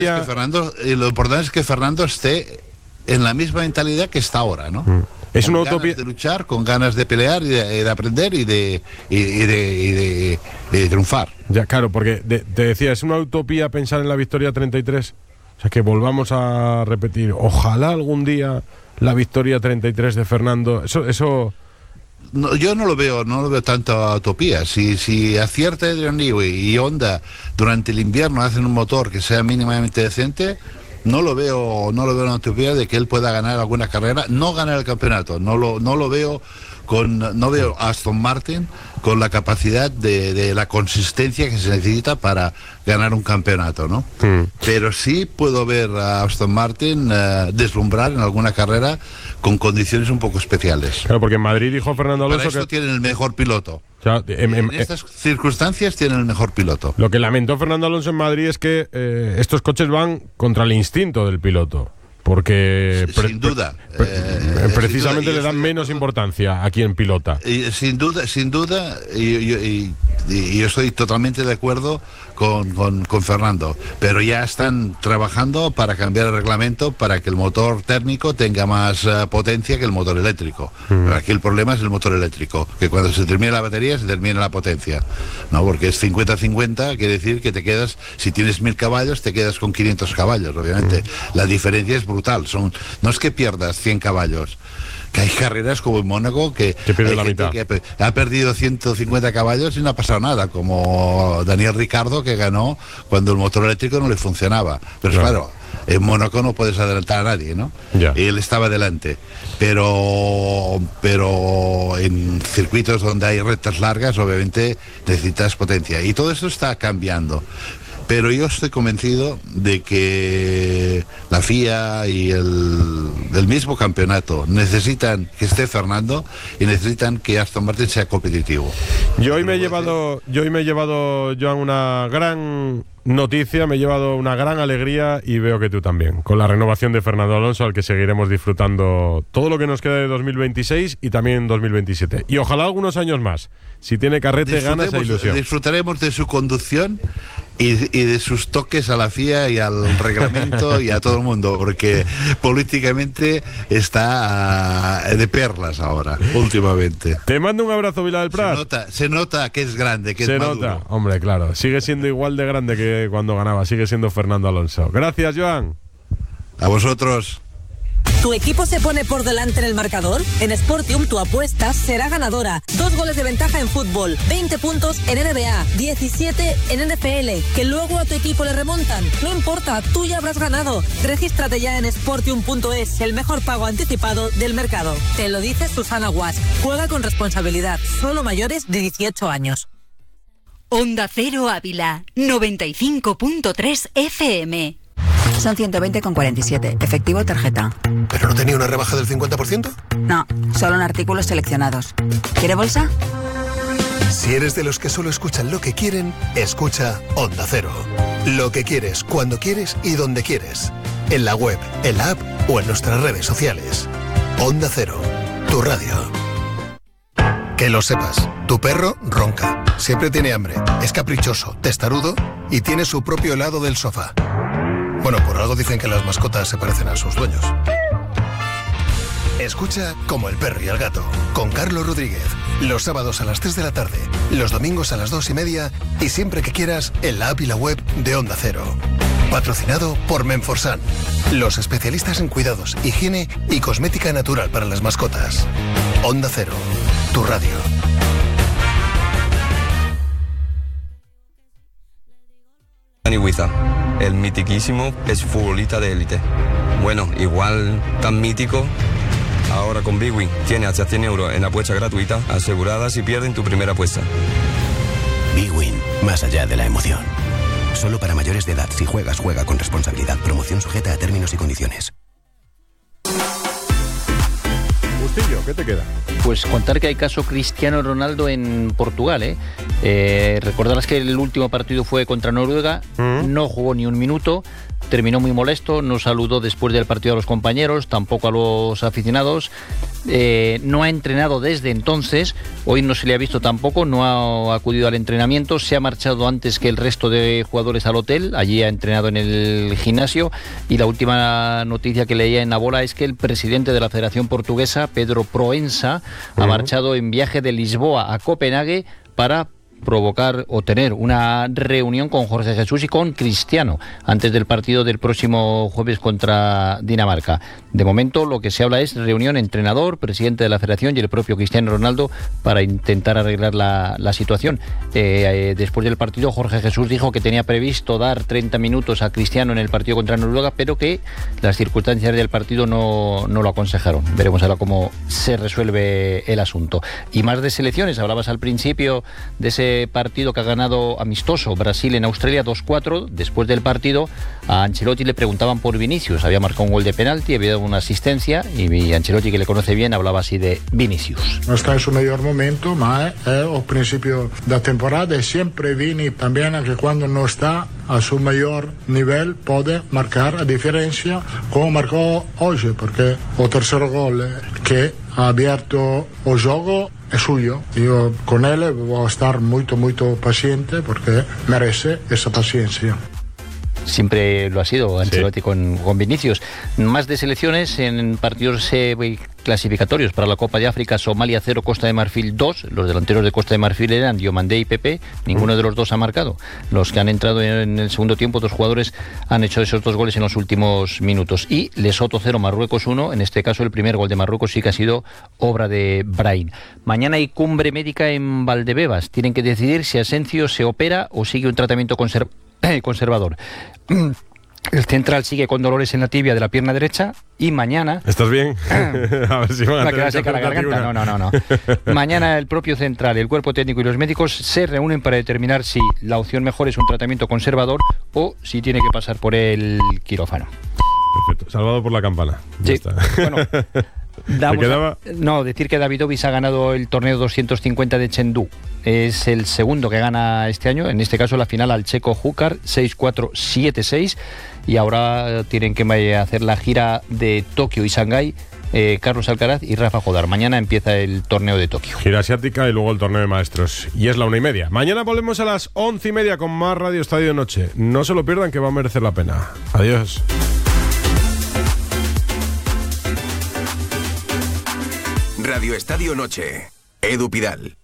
Lo importante es que Fernando esté en la misma mentalidad que está ahora, ¿no? Es con una ganas utopía de luchar, con ganas de pelear y de aprender y de triunfar. Ya, claro, porque te decía, es una utopía pensar en la victoria 33. O sea, que volvamos a repetir, ojalá algún día la victoria 33 de Fernando. Eso... No, yo no lo veo tanta utopía. Si acierta Adrian Newey y Honda durante el invierno hacen un motor que sea mínimamente decente, no lo veo una utopía de que él pueda ganar alguna carrera, no ganar el campeonato. No veo a Aston Martin con la capacidad de la consistencia que se necesita para ganar un campeonato, ¿no? Pero sí puedo ver a Aston Martin deslumbrar en alguna carrera con condiciones un poco especiales. Claro, porque en Madrid dijo Fernando Alonso para eso tienen el mejor piloto. O sea, en estas circunstancias tienen el mejor piloto. Lo que lamentó Fernando Alonso en Madrid es que estos coches van contra el instinto del piloto. Porque sin duda precisamente le dan menos importancia a quien pilota. Sin duda y yo estoy totalmente de acuerdo con Fernando, pero ya están trabajando para cambiar el reglamento para que el motor térmico tenga más potencia que el motor eléctrico. Pero aquí el problema es el motor eléctrico, que cuando se termina la batería se termina la potencia, ¿no? Porque es 50-50, quiere decir que te quedas, si tienes 1000 caballos te quedas con 500 caballos, obviamente. La diferencia es brutal, no es que pierdas 100 caballos, que hay carreras como en Mónaco que pierde la mitad, que ha perdido 150 caballos y no ha pasado nada, como Daniel Ricciardo, que ganó cuando el motor eléctrico no le funcionaba. Pero claro, en Mónaco no puedes adelantar a nadie, ¿no? Y él estaba delante, pero en circuitos donde hay rectas largas obviamente necesitas potencia, y todo eso está cambiando. Pero yo estoy convencido de que la FIA y el mismo campeonato necesitan que esté Fernando y necesitan que Aston Martin sea competitivo. Yo hoy me he llevado, Joan, una gran noticia, me he llevado una gran alegría, y veo que tú también, con la renovación de Fernando Alonso, al que seguiremos disfrutando todo lo que nos queda de 2026 y también 2027. Y ojalá algunos años más. Si tiene carrete, ganas e ilusión. Disfrutaremos de su conducción y de sus toques a la FIA y al reglamento y a todo el mundo, porque políticamente está de perlas ahora, últimamente. Te mando un abrazo, Vila del Prat. Se nota que es grande, que se es nota, maduro. Hombre, claro, sigue siendo igual de grande que cuando ganaba, sigue siendo Fernando Alonso. Gracias, Joan. A vosotros. ¿Tu equipo se pone por delante en el marcador? En Sportium tu apuesta será ganadora. 2 goles de ventaja en fútbol, 20 puntos en NBA, 17 en NFL, que luego a tu equipo le remontan. No importa, tú ya habrás ganado. Regístrate ya en Sportium.es, el mejor pago anticipado del mercado. Te lo dice Susana Guas. Juega con responsabilidad, solo mayores de 18 años. Onda Cero Ávila, 95.3 FM. Son 120,47. Efectivo tarjeta. ¿Pero no tenía una rebaja del 50%? No, solo en artículos seleccionados. ¿Quiere bolsa? Si eres de los que solo escuchan lo que quieren, escucha Onda Cero. Lo que quieres, cuando quieres y donde quieres. En la web, en la app o en nuestras redes sociales. Onda Cero, tu radio. Que lo sepas, tu perro ronca, siempre tiene hambre, es caprichoso, testarudo y tiene su propio helado del sofá. Bueno, por algo dicen que las mascotas se parecen a sus dueños. Escucha Como el perro y el gato, con Carlos Rodríguez, los sábados a las 3 de la tarde, los domingos a las 2:30 y siempre que quieras en la app y la web de Onda Cero. Patrocinado por Menforsan, los especialistas en cuidados, higiene y cosmética natural para las mascotas. Onda Cero, tu radio. Dani Huiza, el mitiquísimo exfutbolista de élite. Bueno, igual tan mítico, ahora con Big Win tiene hasta 100 euros en apuesta gratuita asegurada si pierden tu primera apuesta. Big Win, más allá de la emoción. Solo para mayores de edad. Si juegas, juega con responsabilidad. Promoción sujeta a términos y condiciones. Bustillo, ¿qué te queda? Pues contar que hay caso Cristiano Ronaldo en Portugal, ¿eh? Recordarás que el último partido fue contra Noruega, no jugó ni un minuto, terminó muy molesto, no saludó después del partido a los compañeros, tampoco a los aficionados. No ha entrenado desde entonces, hoy no se le ha visto tampoco, no ha acudido al entrenamiento, se ha marchado antes que el resto de jugadores al hotel, allí ha entrenado en el gimnasio, y la última noticia que leía en la bola es que el presidente de la Federación Portuguesa, Pedro Proença, ha marchado en viaje de Lisboa a Copenhague para provocar o tener una reunión con Jorge Jesús y con Cristiano antes del partido del próximo jueves contra Dinamarca. De momento lo que se habla es reunión entrenador, presidente de la federación y el propio Cristiano Ronaldo para intentar arreglar la situación. Después del partido Jorge Jesús dijo que tenía previsto dar 30 minutos a Cristiano en el partido contra Noruega, pero que las circunstancias del partido no lo aconsejaron. Veremos ahora cómo se resuelve el asunto. Y más de selecciones, hablabas al principio de ese partido que ha ganado amistoso Brasil en Australia 2-4. Después del partido a Ancelotti le preguntaban por Vinicius, había marcado un gol de penalti, había dado una asistencia, y Ancelotti, que le conoce bien, hablaba así de Vinicius. No está en su mejor momento, ma al principio de la temporada, y siempre Vini también, que cuando no está a su mejor nivel puede marcar a diferencia como marcó hoy, porque el tercer gol que ha abierto el juego es suyo. Yo con él voy a estar muy paciente porque merece esa paciencia. Siempre lo ha sido Ancelotti con Vinicius. Más de selecciones en partidos clasificatorios para la Copa de África. Somalia 0, Costa de Marfil 2. Los delanteros de Costa de Marfil eran Diomandé y Pepe. Ninguno de los dos ha marcado. Los que han entrado en el segundo tiempo, 2 jugadores han hecho esos 2 goles en los últimos minutos. Y Lesoto 0, Marruecos 1. En este caso el primer gol de Marruecos sí que ha sido obra de Brahim. Mañana hay cumbre médica en Valdebebas. Tienen que decidir si Asensio se opera o sigue un tratamiento conservador. El central sigue con dolores en la tibia de la pierna derecha y mañana... ¿Estás bien? A ver si van a quedar seca la garganta. No. Mañana el propio central, el cuerpo técnico y los médicos se reúnen para determinar si la opción mejor es un tratamiento conservador o si tiene que pasar por el quirófano. Perfecto. Salvado por la campana. Sí. Ya está. Bueno, decir que Davidovich ha ganado el torneo 250 de Chengdu. Es el segundo que gana este año, en este caso la final al checo Hukar, 6-4, 7-6, y ahora tienen que hacer la gira de Tokio y Shanghái, Carlos Alcaraz y Rafa Jodar. Mañana empieza el torneo de Tokio. Gira asiática y luego el torneo de maestros. Y es la 1:30. Mañana volvemos a las 11:30 con más Radio Estadio de Noche. No se lo pierdan, que va a merecer la pena. Adiós. Radio Estadio Noche. Edu Pidal.